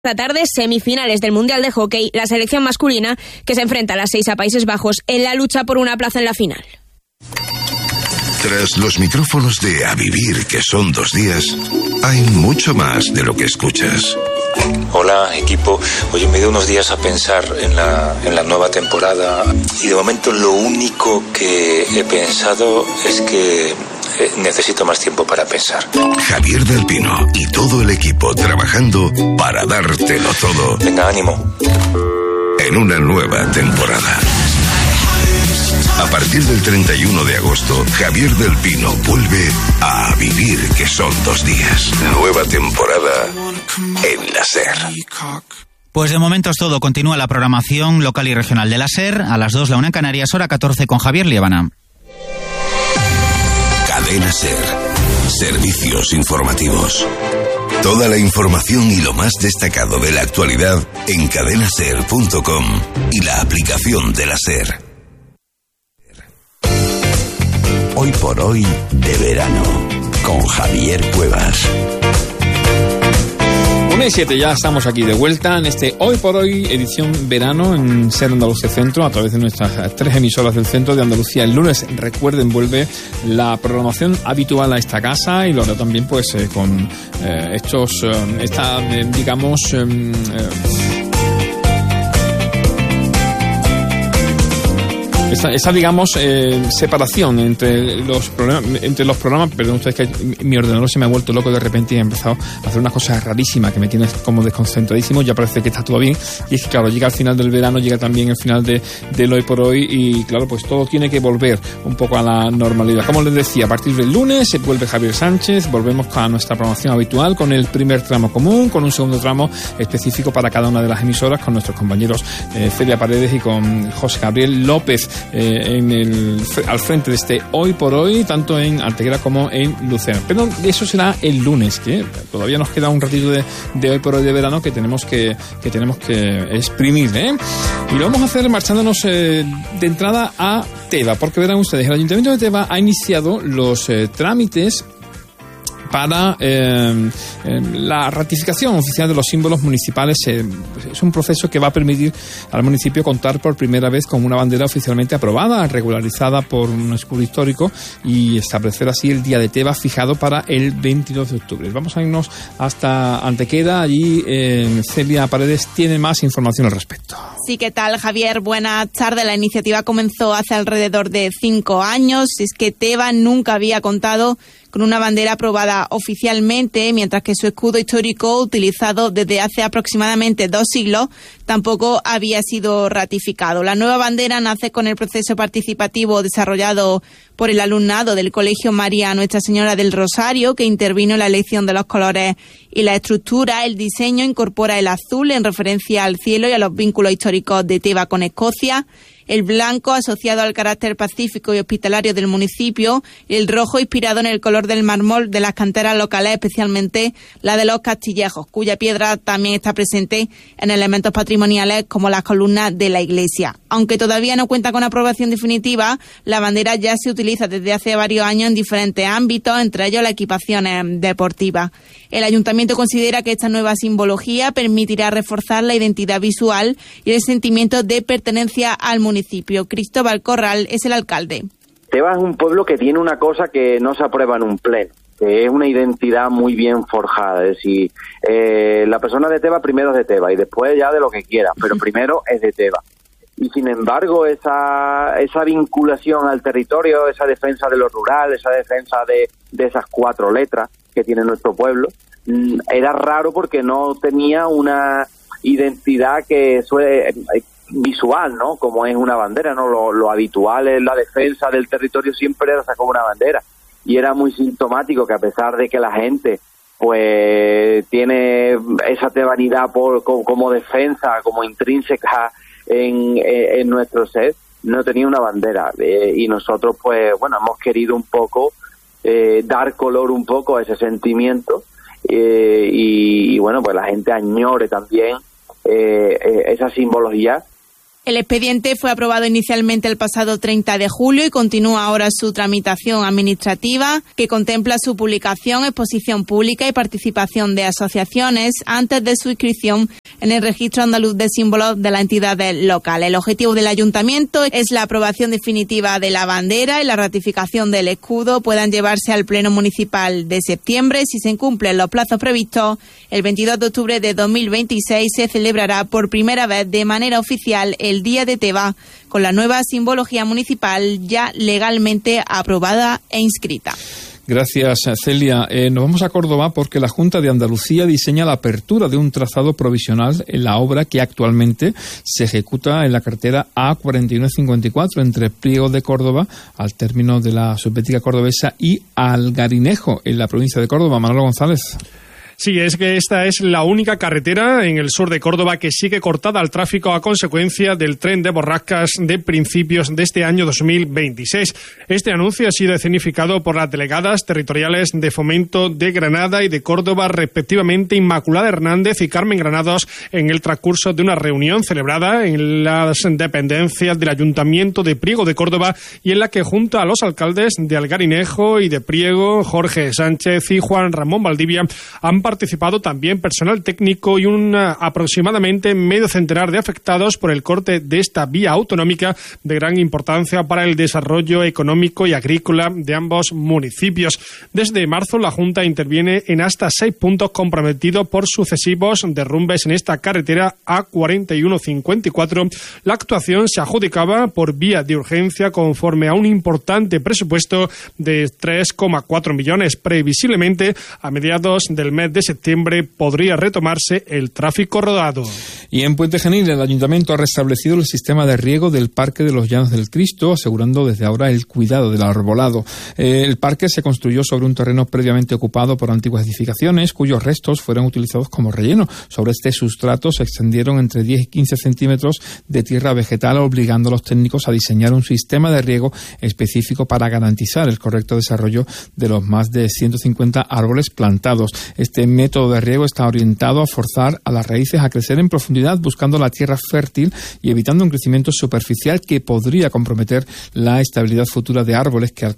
La tarde, semifinales del Mundial de Hockey, la selección masculina que se enfrenta a las 6 a Países Bajos en la lucha por una plaza en la final. Tras los micrófonos de A Vivir, que son 2 días, hay mucho más de lo que escuchas. Hola, equipo. Oye, me he ido unos días a pensar en la nueva temporada y de momento lo único que he pensado es que necesito más tiempo para pensar. Javier del Pino y todo el equipo trabajando para dártelo todo. Venga, ánimo. En una nueva temporada. A partir del 31 de agosto, Javier del Pino vuelve a Vivir, que son 2 días. Nueva temporada en la SER. Pues de momento es todo. Continúa la programación local y regional de la SER. A las 2, la 1 en Canarias, hora 14 con Javier Liébana. Cadena SER. Servicios informativos. Toda la información y lo más destacado de la actualidad en cadenaser.com y la aplicación de la SER. Hoy por hoy de verano, con Javier Cuevas. 1:07, ya estamos aquí de vuelta en este Hoy por Hoy, edición verano en SER Andalucía Centro, a través de nuestras 3 emisoras del centro de Andalucía. El lunes, recuerden, vuelve la programación habitual a esta casa y lo hará también pues con esa separación entre los programas. Perdón ustedes que mi ordenador se me ha vuelto loco de repente y ha empezado a hacer unas cosas rarísimas que me tienen como desconcentradísimo. Ya parece que está todo bien y es que claro, llega el final del verano, llega también el final del Hoy por Hoy y claro, pues todo tiene que volver un poco a la normalidad. Como les decía, a partir del lunes se vuelve Javier Sánchez, volvemos a nuestra programación habitual con el primer tramo común, con un segundo tramo específico para cada una de las emisoras, con nuestros compañeros Celia Paredes y con José Gabriel López al frente de este Hoy por Hoy, tanto en Antequera como en Lucena. Pero eso será el lunes, que todavía nos queda un ratito de Hoy por Hoy de verano que tenemos que exprimir, y lo vamos a hacer marchándonos de entrada a Teba, porque verán ustedes, el Ayuntamiento de Teba ha iniciado los trámites para la ratificación oficial de los símbolos municipales. Es un proceso que va a permitir al municipio contar por primera vez con una bandera oficialmente aprobada, regularizada por un escudo histórico y establecer así el Día de Teba fijado para el 22 de octubre. Vamos a irnos hasta Antequera. Allí Celia Paredes tiene más información al respecto. Sí, ¿qué tal, Javier? Buenas tardes. La iniciativa comenzó hace alrededor de 5 años. Es que Teba nunca había contado con una bandera aprobada oficialmente, mientras que su escudo histórico, utilizado desde hace aproximadamente 2 siglos, tampoco había sido ratificado. La nueva bandera nace con el proceso participativo desarrollado por el alumnado del Colegio María Nuestra Señora del Rosario, que intervino en la elección de los colores y la estructura. El diseño incorpora el azul en referencia al cielo y a los vínculos históricos de Teba con Escocia, el blanco asociado al carácter pacífico y hospitalario del municipio, y el rojo inspirado en el color del mármol de las canteras locales, especialmente la de los Castillejos, cuya piedra también está presente en elementos patrimoniales como las columnas de la iglesia. Aunque todavía no cuenta con aprobación definitiva, la bandera ya se utiliza desde hace varios años en diferentes ámbitos, entre ellos las equipaciones deportivas. El ayuntamiento considera que esta nueva simbología permitirá reforzar la identidad visual y el sentimiento de pertenencia al municipio. Cristóbal Corral es el alcalde. Teba es un pueblo que tiene una cosa que no se aprueba en un pleno, que es una identidad muy bien forjada. Es decir, la persona de Teba primero es de Teba y después ya de lo que quiera, pero primero es de Teba. Y sin embargo, esa vinculación al territorio, esa defensa de lo rural, esa defensa de esas 4 letras que tiene nuestro pueblo, era raro porque no tenía una identidad que suele visual, ¿no? Como es una bandera, ¿no? Lo habitual en la defensa del territorio siempre era sacar una bandera. Y era muy sintomático que a pesar de que la gente pues tiene esa tebanidad como defensa, como intrínseca en nuestro ser, no tenía una bandera. Y nosotros pues bueno, hemos querido un poco dar color un poco a ese sentimiento y bueno, pues la gente añore también esa simbología El expediente fue aprobado inicialmente el pasado 30 de julio y continúa ahora su tramitación administrativa, que contempla su publicación, exposición pública y participación de asociaciones antes de su inscripción en el Registro Andaluz de Símbolos de la entidad local. El objetivo del Ayuntamiento es la aprobación definitiva de la bandera y la ratificación del escudo puedan llevarse al Pleno Municipal de septiembre. Si se incumplen los plazos previstos, el 22 de octubre de 2026 se celebrará por primera vez de manera oficial el Día de Teba, con la nueva simbología municipal ya legalmente aprobada e inscrita. Gracias, Celia. Nos vamos a Córdoba porque la Junta de Andalucía diseña la apertura de un trazado provisional en la obra que actualmente se ejecuta en la carretera A4154 entre Priego de Córdoba, al término de la Subbética cordobesa, y Algarinejo, en la provincia de Córdoba. Manolo González. Sí, es que esta es la única carretera en el sur de Córdoba que sigue cortada al tráfico a consecuencia del tren de borrascas de principios de este año 2026. Este anuncio ha sido escenificado por las delegadas territoriales de Fomento de Granada y de Córdoba, respectivamente Inmaculada Hernández y Carmen Granados, en el transcurso de una reunión celebrada en las dependencias del Ayuntamiento de Priego de Córdoba y en la que, junto a los alcaldes de Algarinejo y de Priego, Jorge Sánchez y Juan Ramón Valdivia, han participado también personal técnico y aproximadamente medio centenar de afectados por el corte de esta vía autonómica de gran importancia para el desarrollo económico y agrícola de ambos municipios. Desde marzo, la Junta interviene en hasta 6 puntos comprometidos por sucesivos derrumbes en esta carretera A4154. La actuación se adjudicaba por vía de urgencia conforme a un importante presupuesto de 3,4 millones. Previsiblemente, a mediados del mes de septiembre podría retomarse el tráfico rodado. Y en Puente Genil, el Ayuntamiento ha restablecido el sistema de riego del Parque de los Llanos del Cristo, asegurando desde ahora el cuidado del arbolado. El parque se construyó sobre un terreno previamente ocupado por antiguas edificaciones, cuyos restos fueron utilizados como relleno. Sobre este sustrato se extendieron entre 10 y 15 centímetros de tierra vegetal, obligando a los técnicos a diseñar un sistema de riego específico para garantizar el correcto desarrollo de los más de 150 árboles plantados. Este método de riego está orientado a forzar a las raíces a crecer en profundidad, buscando la tierra fértil y evitando un crecimiento superficial que podría comprometer la estabilidad futura de árboles que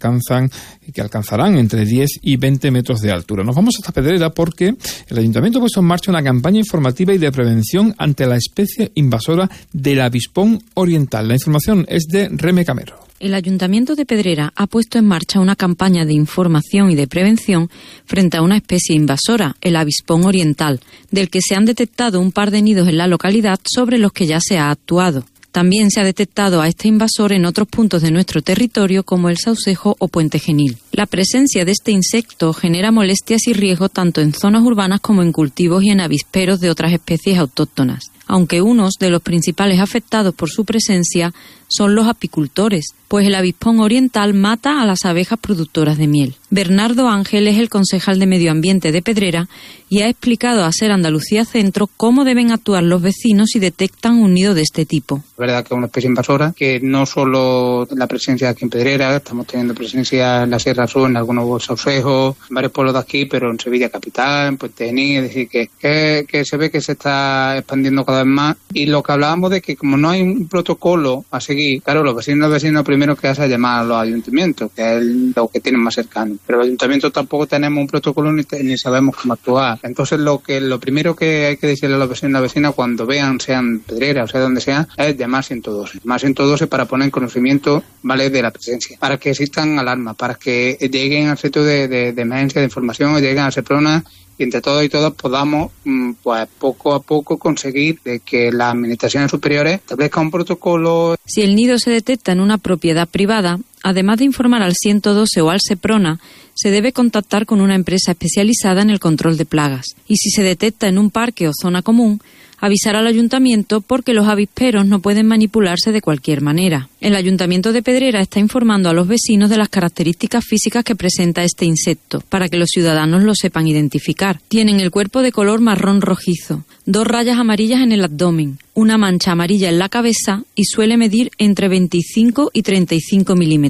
alcanzarán entre 10 y 20 metros de altura. Nos vamos hasta Pedrera porque el Ayuntamiento ha puesto en marcha una campaña informativa y de prevención ante la especie invasora del avispón oriental. La información es de Reme Camero. El Ayuntamiento de Pedrera ha puesto en marcha una campaña de información y de prevención frente a una especie invasora, el avispón oriental, del que se han detectado un par de nidos en la localidad sobre los que ya se ha actuado. También se ha detectado a este invasor en otros puntos de nuestro territorio como el Saucejo o Puente Genil. La presencia de este insecto genera molestias y riesgo tanto en zonas urbanas como en cultivos y en avisperos de otras especies autóctonas, aunque unos de los principales afectados por su presencia son los apicultores, pues el avispón oriental mata a las abejas productoras de miel. Bernardo Ángel es el concejal de Medio Ambiente de Pedrera y ha explicado a SER Andalucía Centro cómo deben actuar los vecinos si detectan un nido de este tipo. Es verdad que es una especie invasora, que no solo la presencia aquí en Pedrera, estamos teniendo presencia en la Sierra Sur, en algunos Saucejos, en varios pueblos de aquí, pero en Sevilla capital, en Puente Genil, es decir, que se ve que se está expandiendo cada vez más. Y lo que hablábamos de que como no hay un protocolo a seguir, claro, los vecinos primero que hacen es llamar a los ayuntamientos, que es lo que tienen más cercano. Pero los ayuntamientos tampoco tenemos un protocolo ni sabemos cómo actuar. Entonces lo primero que hay que decirle a los vecinos y las vecinas cuando vean, sean Pedrera o sea donde sea, es llamar 112. Llamar 112 para poner en conocimiento, ¿vale?, de la presencia. Para que existan alarmas, para que lleguen al centro de emergencia de información o lleguen a Seprona y entre todos y todas podamos, pues poco a poco conseguir de que las administraciones superiores establezcan un protocolo. Si el nido se detecta en una propiedad privada, además de informar al 112 o al Seprona, se debe contactar con una empresa especializada en el control de plagas. Y si se detecta en un parque o zona común, avisar al ayuntamiento porque los avisperos no pueden manipularse de cualquier manera. El Ayuntamiento de Pedrera está informando a los vecinos de las características físicas que presenta este insecto, para que los ciudadanos lo sepan identificar. Tienen el cuerpo de color marrón rojizo, 2 rayas amarillas en el abdomen, una mancha amarilla en la cabeza y suele medir entre 25 y 35 milímetros.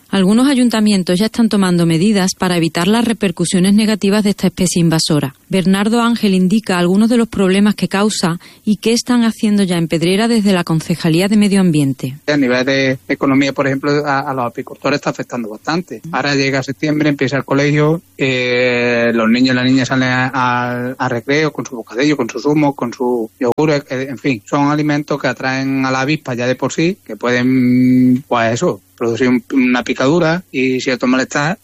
Algunos ayuntamientos ya están tomando medidas para evitar las repercusiones negativas de esta especie invasora. Bernardo Ángel indica algunos de los problemas que causa y qué están haciendo ya en Pedrera desde la Concejalía de Medio Ambiente. A nivel de economía, por ejemplo, a los apicultores está afectando bastante. Ahora llega septiembre, empieza el colegio, los niños y las niñas salen al recreo con su bocadillo, con su zumo, con su yogur, en fin, son alimentos que atraen a la avispa ya de por sí, que pueden, pues eso, producir una picadura y cierto malestar.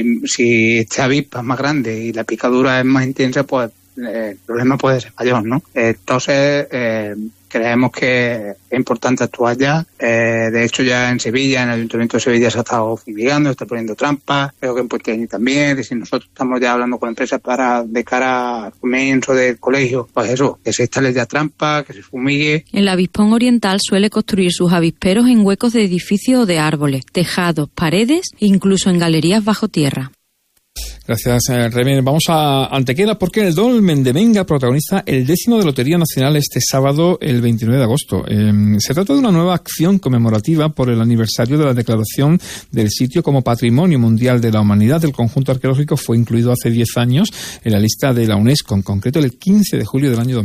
Si esta avispa es más grande y la picadura es más intensa, pues el problema puede ser mayor, ¿no? Entonces, creemos que es importante actuar ya. De hecho, ya en Sevilla, en el Ayuntamiento de Sevilla se ha estado fumigando, se está poniendo trampas. Creo que en Puerteña también. Es decir, nosotros estamos ya hablando con empresas de cara al comienzo del colegio. Pues eso, que se instale ya trampas, que se fumigue. El avispón oriental suele construir sus avisperos en huecos de edificios o de árboles, tejados, paredes e incluso en galerías bajo tierra. Gracias, Remy. Vamos a Antequera porque el Dolmen de Venga protagoniza el 10º de Lotería Nacional este sábado, el 29 de agosto. Se trata de una nueva acción conmemorativa por el aniversario de la declaración del sitio como Patrimonio Mundial de la Humanidad. El conjunto arqueológico fue incluido hace 10 años en la lista de la UNESCO, en concreto el 15 de julio del año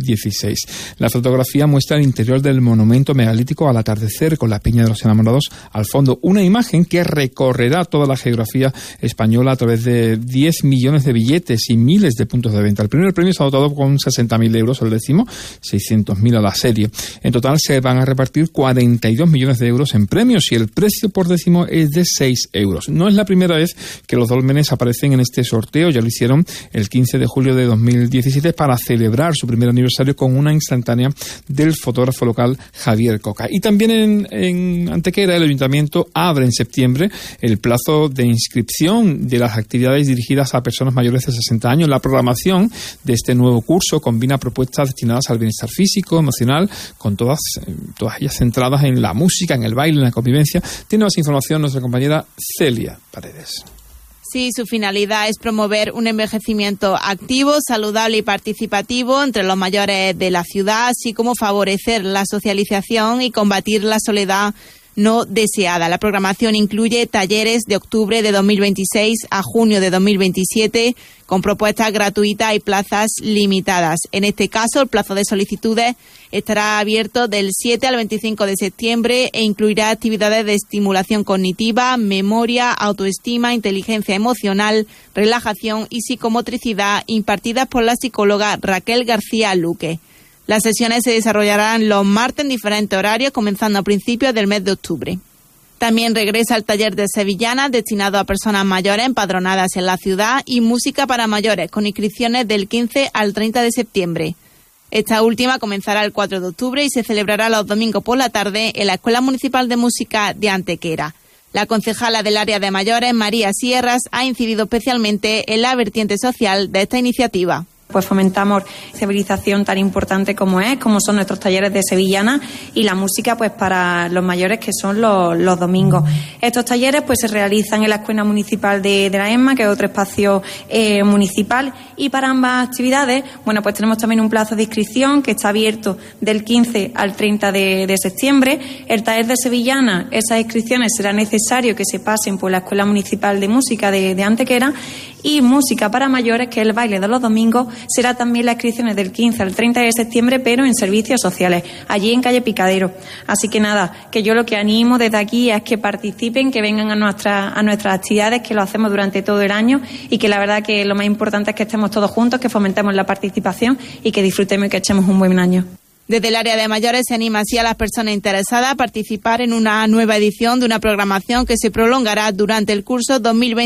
2016. La fotografía muestra el interior del monumento megalítico al atardecer con la Peña de los Enamorados al fondo. Una imagen que recorrerá toda la geografía española a través de 10 millones de billetes y miles de puntos de venta. El primer premio se ha dotado con 60.000 euros, el décimo 600.000 a la serie. En total se van a repartir 42 millones de euros en premios y el precio por décimo es de 6 euros. No es la primera vez que los dólmenes aparecen en este sorteo, ya lo hicieron el 15 de julio de 2017 para celebrar su primer aniversario con una instantánea del fotógrafo local Javier Coca. Y también en Antequera el Ayuntamiento abre en septiembre el plazo de inscripción de las actividades dirigidas a personas mayores de 60 años. La programación de este nuevo curso combina propuestas destinadas al bienestar físico, emocional, con todas ellas centradas en la música, en el baile, en la convivencia. Tiene más información nuestra compañera Celia Paredes. Sí, su finalidad es promover un envejecimiento activo, saludable y participativo entre los mayores de la ciudad, así como favorecer la socialización y combatir la soledad no deseada. La programación incluye talleres de octubre de 2026 a junio de 2027 con propuestas gratuitas y plazas limitadas. En este caso, el plazo de solicitudes estará abierto del 7 al 25 de septiembre e incluirá actividades de estimulación cognitiva, memoria, autoestima, inteligencia emocional, relajación y psicomotricidad impartidas por la psicóloga Raquel García Luque. Las sesiones se desarrollarán los martes en diferentes horarios, comenzando a principios del mes de octubre. También regresa el taller de sevillanas destinado a personas mayores empadronadas en la ciudad y música para mayores, con inscripciones del 15 al 30 de septiembre. Esta última comenzará el 4 de octubre y se celebrará los domingos por la tarde en la Escuela Municipal de Música de Antequera. La concejala del área de mayores, María Sierras, ha incidido especialmente en la vertiente social de esta iniciativa. Pues fomentamos civilización tan importante como son nuestros talleres de sevillana y la música pues para los mayores que son los domingos. Estos talleres pues se realizan en la Escuela Municipal de la ESMA, que es otro espacio municipal, y para ambas actividades, bueno, pues tenemos también un plazo de inscripción que está abierto del 15 al 30 de septiembre. El taller de sevillana, esas inscripciones será necesario que se pasen por la Escuela Municipal de Música de Antequera, y música para mayores, que es el baile de los domingos, será también las inscripciones del 15 al 30 de septiembre, pero en servicios sociales, allí en calle Picadero. Así que nada, que yo lo que animo desde aquí es que participen, que vengan a nuestras actividades, que lo hacemos durante todo el año, y que la verdad que lo más importante es que estemos todos juntos, que fomentemos la participación y que disfrutemos y que echemos un buen año. Desde el área de mayores se anima así a las personas interesadas a participar en una nueva edición de una programación que se prolongará durante el curso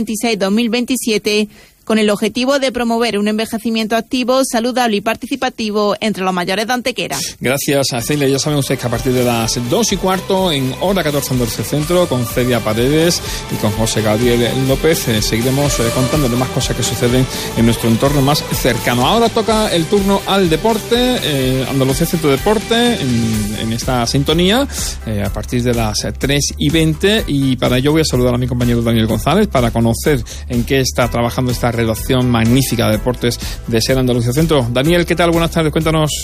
2026-2027 con el objetivo de promover un envejecimiento activo, saludable y participativo entre los mayores de Antequera. Gracias a Celia. Ya saben ustedes que a partir de las 2:15 en hora 14 Andorra Centro, con Celia Paredes y con José Gabriel López, seguiremos contándoles más cosas que suceden en nuestro entorno más cercano. Ahora toca el turno al deporte, Andalucía Centro Deporte, en esta sintonía, a partir de las 3:20, y para ello voy a saludar a mi compañero Daniel González para conocer en qué está trabajando esta redacción magnífica de deportes de SER Andalucía Centro. Daniel, ¿qué tal? Buenas tardes, cuéntanos.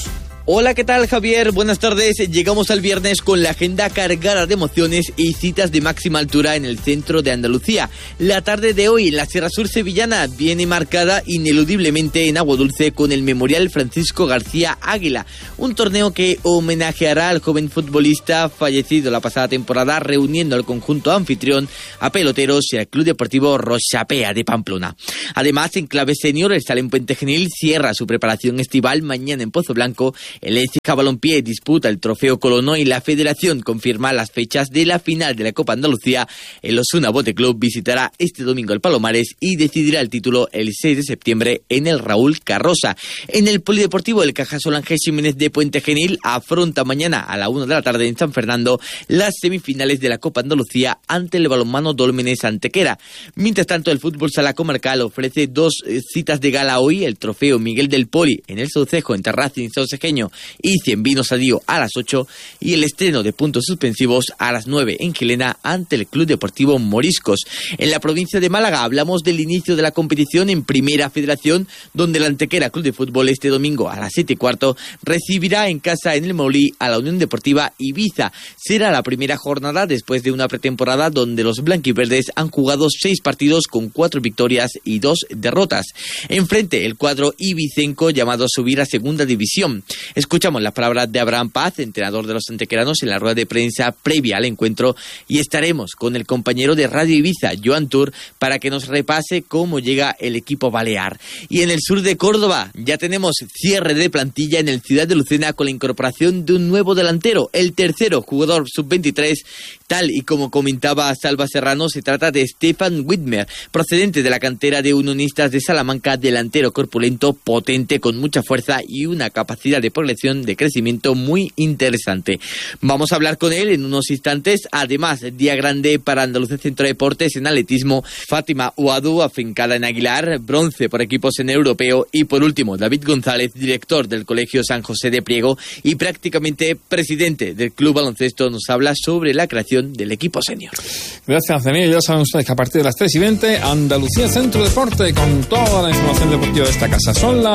Hola, ¿qué tal, Javier? Buenas tardes. Llegamos al viernes con la agenda cargada de emociones y citas de máxima altura en el centro de Andalucía. La tarde de hoy en la Sierra Sur sevillana viene marcada ineludiblemente en agua dulce con el Memorial Francisco García Águila, un torneo que homenajeará al joven futbolista fallecido la pasada temporada, reuniendo al conjunto anfitrión, a peloteros y al Club Deportivo Rochapea de Pamplona. Además, en clave senior, el Salem Puente Genil cierra su preparación estival mañana en Pozo Blanco. El Écija Balompié disputa el Trofeo Colono y la Federación confirma las fechas de la final de la Copa Andalucía. El Osuna Bote Club visitará este domingo el Palomares y decidirá el título el 6 de septiembre en el Raúl Carrosa. En el Polideportivo, el Cajasol Ángel Jiménez de Puente Genil afronta mañana a la 1 de la tarde en San Fernando las semifinales de la Copa Andalucía ante el balonmano Dólmenes Antequera. Mientras tanto, el fútbol sala comarcal ofrece dos citas de gala hoy: el Trofeo Miguel del Poli en el Saucejo entre Racing Saucejeño y Cienvino Sadío a las 8, y el estreno de puntos suspensivos a las 9 en Gilena ante el Club Deportivo Moriscos. En la provincia de Málaga hablamos del inicio de la competición en Primera Federación, donde el Antequera Club de Fútbol este domingo a las 7:15 recibirá en casa en el Maulí a la Unión Deportiva Ibiza. Será la primera jornada después de una pretemporada donde los blanquiverdes han jugado 6 partidos con 4 victorias y 2 derrotas. Enfrente el cuadro ibicenco llamado a subir a Segunda División. Escuchamos las palabras de Abraham Paz, entrenador de los antequeranos, en la rueda de prensa previa al encuentro, y estaremos con el compañero de Radio Ibiza, Joan Tur, para que nos repase cómo llega el equipo balear. Y en el sur de Córdoba ya tenemos cierre de plantilla en el Ciudad de Lucena con la incorporación de un nuevo delantero, el tercero jugador sub-23, tal y como comentaba Salva Serrano. Se trata de Stefan Whitmer, procedente de la cantera de Unionistas de Salamanca, delantero corpulento, potente, con mucha fuerza y una capacidad de progresión, de crecimiento muy interesante. Vamos a hablar con él en unos instantes. Además, día grande para Andalucía Centro de Deportes en atletismo. Fátima Uadu, afincada en Aguilar, bronce por equipos en europeo. Y por último, David González, director del Colegio San José de Priego y prácticamente presidente del Club Baloncesto, nos habla sobre la creación del equipo senior. Gracias, Daniel. Ya saben ustedes que a partir de las 3:20, Andalucía Centro de Deporte con toda la información deportiva de esta casa.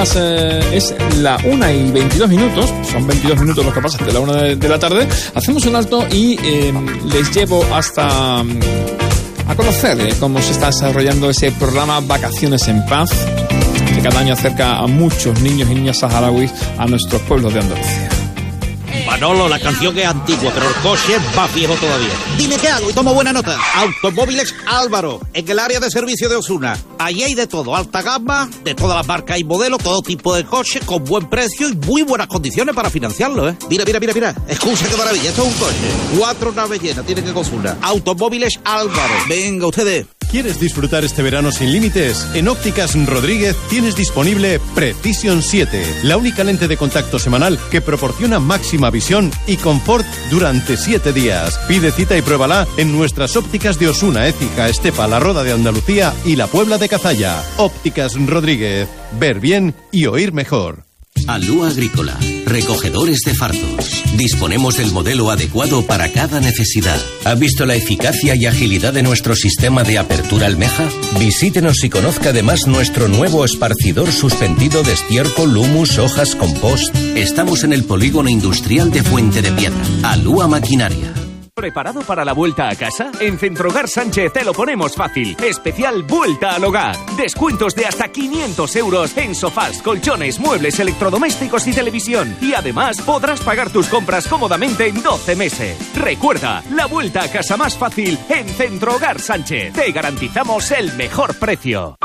Es la 1:22, son 22 minutos lo que pasa hasta la 1 de la tarde. Hacemos un alto y les llevo hasta a conocer cómo se está desarrollando ese programa Vacaciones en Paz, que cada año acerca a muchos niños y niñas saharauis a nuestros pueblos de Andalucía. Manolo, la canción es antigua, pero el coche es más viejo todavía. Dime qué hago y tomo buena nota. Automóviles Álvaro, en el área de servicio de Osuna. Allí hay de todo, alta gama, de todas las marcas y modelos, todo tipo de coches, con buen precio y muy buenas condiciones para financiarlo, ¿eh? Mira. Escucha qué maravilla, esto es un coche. 4 naves llenas, tiene que consultar. Automóviles Álvaro. Venga, ustedes. ¿Quieres disfrutar este verano sin límites? En Ópticas Rodríguez tienes disponible Precision 7, la única lente de contacto semanal que proporciona máxima visión y confort durante 7 días. Pide cita y pruébala en nuestras ópticas de Osuna, Écija, Estepa, La Roda de Andalucía y La Puebla de Cazalla. Ópticas Rodríguez. Ver bien y oír mejor. Alúa Agrícola, recogedores de fardos. Disponemos del modelo adecuado para cada necesidad. ¿Ha visto la eficacia y agilidad de nuestro sistema de apertura almeja? Visítenos y conozca además nuestro nuevo esparcidor suspendido de estiércol, humus, hojas, compost. Estamos en el polígono industrial de Fuente de Piedra. Alúa Maquinaria. ¿Preparado para la vuelta a casa? En Centrogar Sánchez te lo ponemos fácil. Especial Vuelta al Hogar. Descuentos de hasta 500 euros en sofás, colchones, muebles, electrodomésticos y televisión. Y además podrás pagar tus compras cómodamente en 12 meses. Recuerda, la vuelta a casa más fácil en Centrogar Sánchez. Te garantizamos el mejor precio.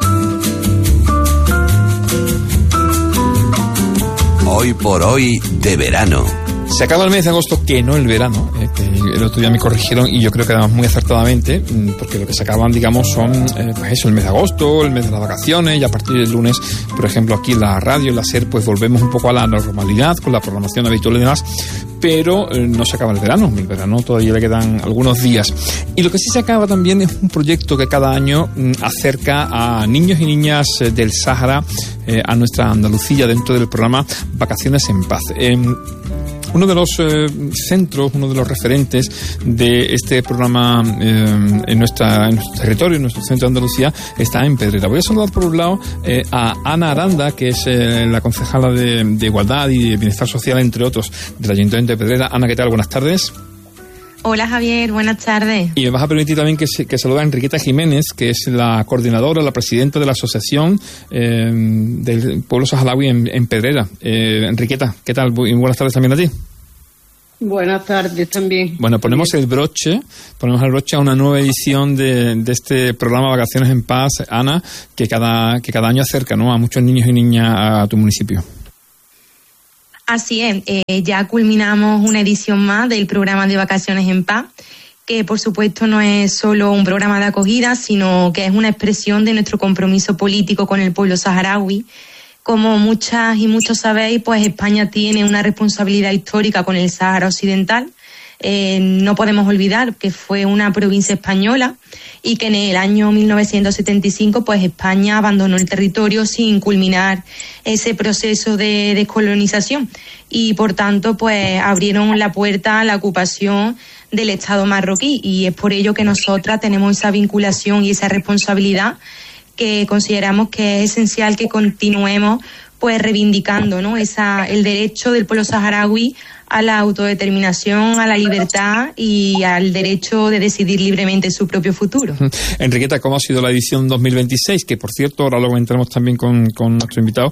Hoy por hoy de verano. Se acaba el mes de agosto, que no el verano, que el otro día me corrigieron y yo creo que además muy acertadamente, porque lo que se acaban, digamos, son pues eso, el mes de agosto, el mes de las vacaciones, y a partir del lunes, por ejemplo, aquí en la radio, en la SER, pues volvemos un poco a la normalidad con la programación habitual y demás, pero no se acaba el verano todavía le quedan algunos días. Y lo que sí se acaba también es un proyecto que cada año acerca a niños y niñas del Sáhara a nuestra Andalucía dentro del programa Vacaciones en Paz. Uno de los centros, uno de los referentes de este programa en nuestro territorio, en nuestro centro de Andalucía, está en Pedrera. Voy a saludar por un lado a Ana Aranda, que es la concejala de Igualdad y de Bienestar Social, entre otros, del Ayuntamiento de Pedrera. Ana, ¿qué tal? Buenas tardes. Hola Javier, buenas tardes. Y me vas a permitir también que salude a Enriqueta Jiménez, que es la coordinadora, la presidenta de la Asociación del Pueblo Saharaui en Pedrera. Enriqueta, ¿qué tal? Buenas tardes también a ti. Buenas tardes también. Bueno, ponemos el broche a una nueva edición de este programa Vacaciones en Paz, Ana, que cada año acerca, ¿no?, a muchos niños y niñas a tu municipio. Así es, ya culminamos una edición más del programa de Vacaciones en Paz, que por supuesto no es solo un programa de acogida, sino que es una expresión de nuestro compromiso político con el pueblo saharaui. Como muchas y muchos sabéis, pues España tiene una responsabilidad histórica con el Sáhara Occidental. No podemos olvidar que fue una provincia española y que en el año 1975 pues España abandonó el territorio sin culminar ese proceso de descolonización y por tanto pues abrieron la puerta a la ocupación del Estado marroquí, y es por ello que nosotras tenemos esa vinculación y esa responsabilidad que consideramos que es esencial que continuemos pues reivindicando, ¿no?, el derecho del pueblo saharaui a la autodeterminación, a la libertad y al derecho de decidir libremente su propio futuro. Enriqueta, ¿cómo ha sido la edición 2026? Que, por cierto, ahora lo comentaremos también con nuestro invitado,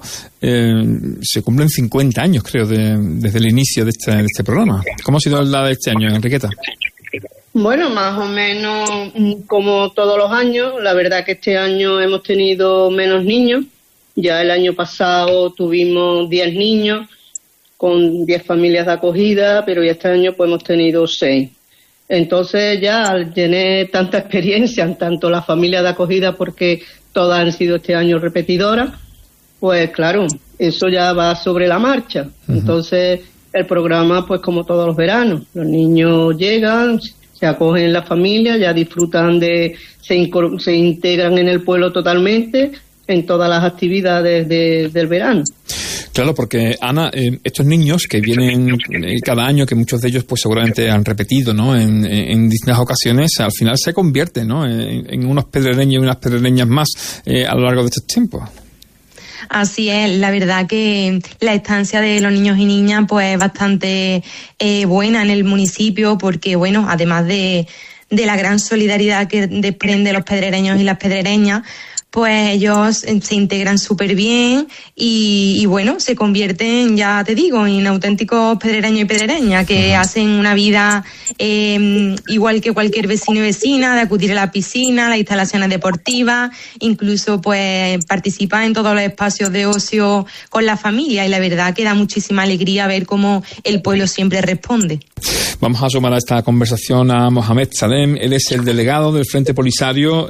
se cumplen 50 años, creo, desde el inicio de este programa. ¿Cómo ha sido la de este año, Enriqueta? Bueno, más o menos como todos los años. La verdad que este año hemos tenido menos niños. Ya el año pasado tuvimos 10 niños con 10 familias de acogida, pero ya este año pues hemos tenido 6. Entonces ya al tener tanta experiencia en tanto las familias de acogida, porque todas han sido este año repetidoras, pues claro, eso ya va sobre la marcha. Uh-huh. Entonces el programa, pues como todos los veranos, los niños llegan, se acogen en la familia, ya disfrutan se integran en el pueblo totalmente, en todas las actividades del verano. Claro, porque Ana, estos niños que vienen cada año, que muchos de ellos pues seguramente han repetido, ¿no?, en distintas ocasiones, al final se convierten, ¿no?, en unos pedrereños y unas pedrereñas más a lo largo de estos tiempos. Así es, la verdad que la estancia de los niños y niñas pues es bastante buena en el municipio, porque bueno, además de la gran solidaridad que desprende los pedrereños y las pedrereñas, pues ellos se integran súper bien y bueno, se convierten, ya te digo, en auténticos pedrereños y pedrereñas que hacen una vida igual que cualquier vecino y vecina, de acudir a la piscina, a las instalaciones deportivas, incluso pues participan en todos los espacios de ocio con la familia, y la verdad que da muchísima alegría ver cómo el pueblo siempre responde. Vamos a sumar a esta conversación a Mohamed Salem. Él es el delegado del Frente Polisario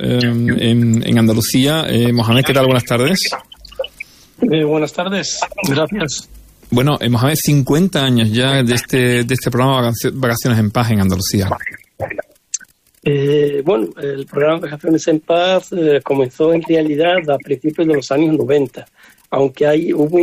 en Andalucía. Mohamed, ¿qué tal? Buenas tardes. Buenas tardes, gracias. Bueno, Mohamed, 50 años ya de este programa Vacaciones en Paz en Andalucía. Bueno, el programa Vacaciones en Paz comenzó en realidad a principios de los años 90, aunque hubo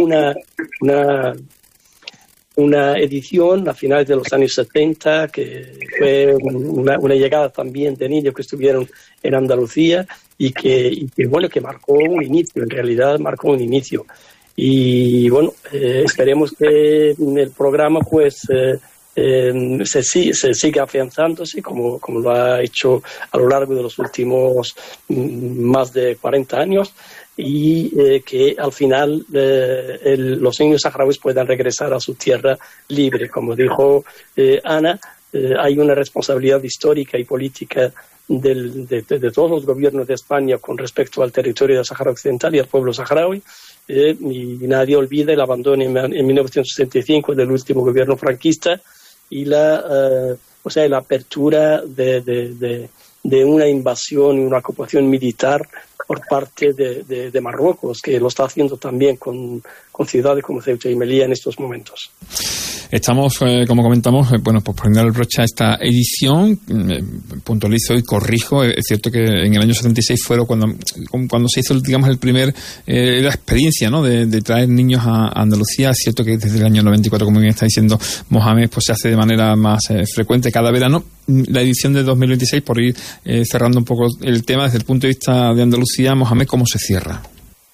una edición a finales de los años 70 que fue una llegada también de niños que estuvieron en Andalucía y que marcó un inicio, en realidad marcó un inicio. Y bueno, esperemos que el programa pues se siga afianzándose como lo ha hecho a lo largo de los últimos más de 40 años, y que al final los niños saharauis puedan regresar a su tierra libre. Como dijo Ana, hay una responsabilidad histórica y política de todos los gobiernos de España con respecto al territorio del Sáhara Occidental y al pueblo saharaui, y nadie olvida el abandono en 1965 del último gobierno franquista y la apertura de una invasión y una ocupación militar por parte de Marruecos, que lo está haciendo también con ciudades como Ceuta y Melilla en estos momentos. Estamos, como comentamos, pues poniendo el broche a esta edición, puntualizo y corrijo, es cierto que en el año 76 fueron cuando se hizo, digamos, la experiencia, ¿no?, de traer niños a Andalucía. Es cierto que desde el año 94, como bien está diciendo Mohamed, pues se hace de manera más frecuente cada verano. La edición de 2026, por ir cerrando un poco el tema desde el punto de vista de Andalucía, Mohamed, ¿cómo se cierra?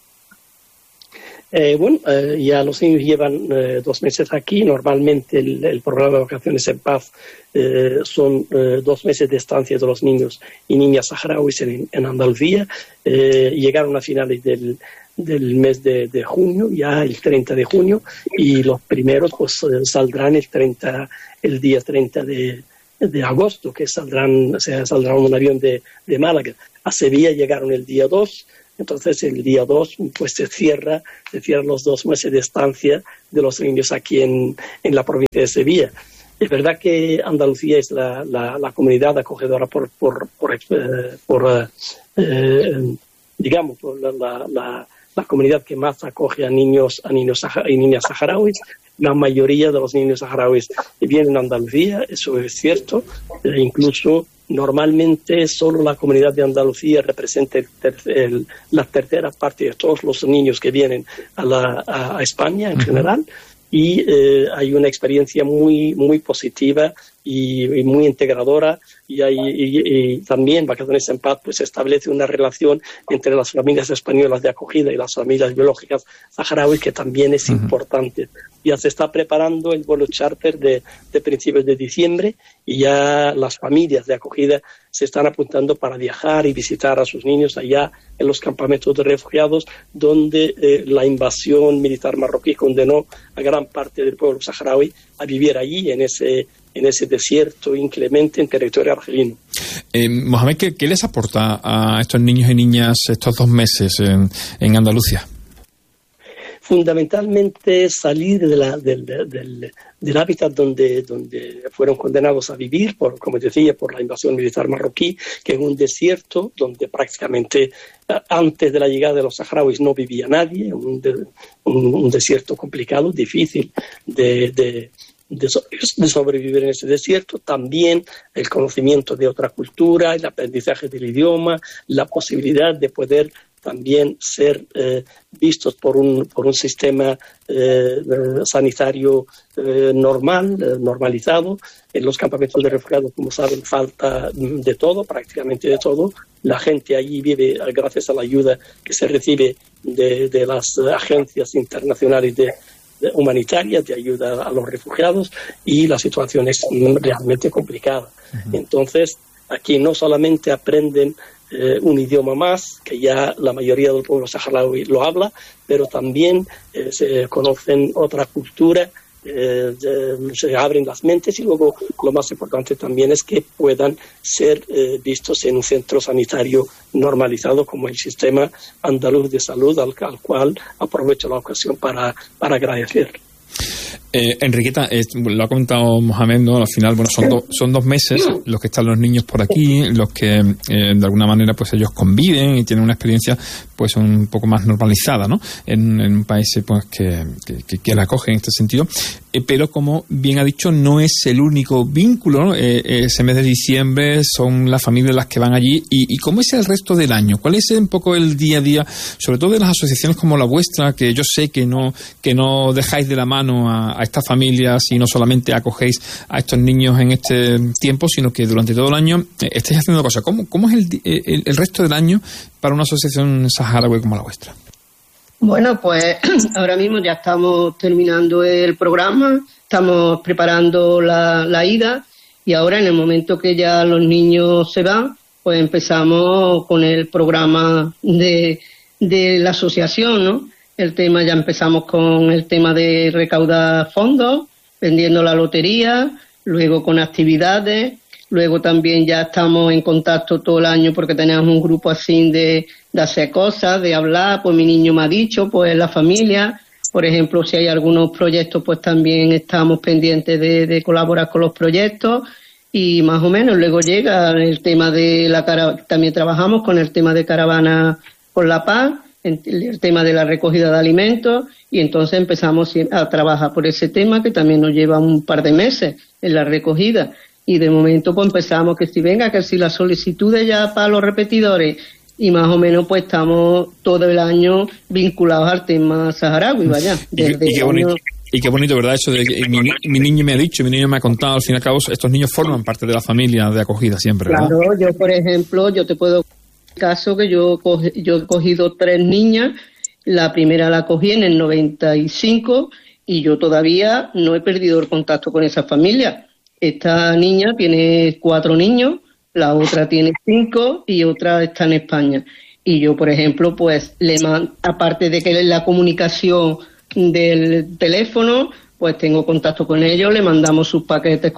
Ya los niños llevan 2 meses aquí. Normalmente el programa de Vacaciones en Paz son 2 meses de estancia de los niños y niñas saharauis en Andalucía. Llegaron a finales del mes de junio, ya el 30 de junio, y los primeros pues saldrán el día 30 de agosto, que saldrá un avión de Málaga. A Sevilla llegaron el día 2. Entonces el día 2 pues se cierran los 2 meses de estancia de los niños aquí en la provincia de Sevilla. Es verdad que Andalucía es la comunidad acogedora por la comunidad que más acoge a niños y niñas saharauis. La mayoría de los niños saharauis vienen a Andalucía, eso es cierto. Incluso normalmente solo la comunidad de Andalucía representa la tercera parte de todos los niños que vienen a España en general, y hay una experiencia muy, muy positiva y muy integradora, y también Vacaciones en Paz pues establece una relación entre las familias españolas de acogida y las familias biológicas saharauis que también es importante. Ya se está preparando el vuelo charter de principios de diciembre, y ya las familias de acogida se están apuntando para viajar y visitar a sus niños allá en los campamentos de refugiados, donde la invasión militar marroquí condenó a gran parte del pueblo saharaui a vivir allí en ese desierto inclemente en territorio argelino. Mohamed, ¿qué les aporta a estos niños y niñas estos 2 meses en Andalucía? Fundamentalmente salir del hábitat donde fueron condenados a vivir, como decía, por la invasión militar marroquí, que es un desierto donde prácticamente antes de la llegada de los saharauis no vivía nadie, un desierto complicado, difícil de sobrevivir en ese desierto. También el conocimiento de otra cultura, el aprendizaje del idioma, la posibilidad de poder también ser vistos por un sistema sanitario normalizado. En los campamentos de refugiados, como saben, falta de todo, prácticamente de todo. La gente allí vive gracias a la ayuda que se recibe de las agencias internacionales humanitarias de ayuda a los refugiados, y la situación es realmente complicada. Entonces, aquí no solamente aprenden un idioma más, que ya la mayoría del pueblo saharaui lo habla, pero también se conocen otra cultura, se abren las mentes, y luego lo más importante también es que puedan ser vistos en un centro sanitario normalizado como el sistema andaluz de salud, al cual aprovecho la ocasión para agradecer. Enriqueta, lo ha comentado Mohamed, ¿no? Al final, bueno, son 2 meses los que están los niños por aquí, los que de alguna manera pues ellos conviven y tienen una experiencia pues un poco más normalizada, ¿no? En un país pues que la acoge en este sentido, pero como bien ha dicho, no es el único vínculo, ¿no? Ese mes de diciembre son las familias las que van allí, y ¿cómo es el resto del año? ¿Cuál es un poco el día a día, sobre todo de las asociaciones como la vuestra, que yo sé que no dejáis de la mano a estas familias y no solamente acogéis a estos niños en este tiempo, sino que durante todo el año estáis haciendo cosas? ¿Cómo es el resto del año para una asociación saharaui como la vuestra? Bueno, pues ahora mismo ya estamos terminando el programa, estamos preparando la ida, y ahora en el momento que ya los niños se van, pues empezamos con el programa de la asociación, ¿no? Ya empezamos con el tema de recaudar fondos, vendiendo la lotería, luego con actividades, luego también ya estamos en contacto todo el año porque tenemos un grupo así de hacer cosas, de hablar. Pues mi niño me ha dicho, pues la familia, por ejemplo, si hay algunos proyectos, pues también estamos pendientes de colaborar con los proyectos, y más o menos luego llega el tema de también trabajamos con el tema de Caravana por la Paz. el tema de la recogida de alimentos, y entonces empezamos a trabajar por ese tema, que también nos lleva un par de meses en la recogida. Y de momento pues empezamos que si las solicitudes ya para los repetidores, y más o menos pues estamos todo el año vinculados al tema saharaui, vaya. Y qué bonito, ¿verdad? Eso de que mi niño me ha dicho, mi niño me ha contado, al fin y al cabo, estos niños forman parte de la familia de acogida siempre, ¿verdad? Claro, yo por ejemplo, yo te puedo caso que yo he cogido 3 niñas. La primera la cogí en el 95 y yo todavía no he perdido el contacto con esa familia. Esta niña tiene 4 niños, la otra tiene 5 y otra está en España. Y yo, por ejemplo, pues aparte de que la comunicación del teléfono, pues tengo contacto con ellos, le mandamos sus paquetes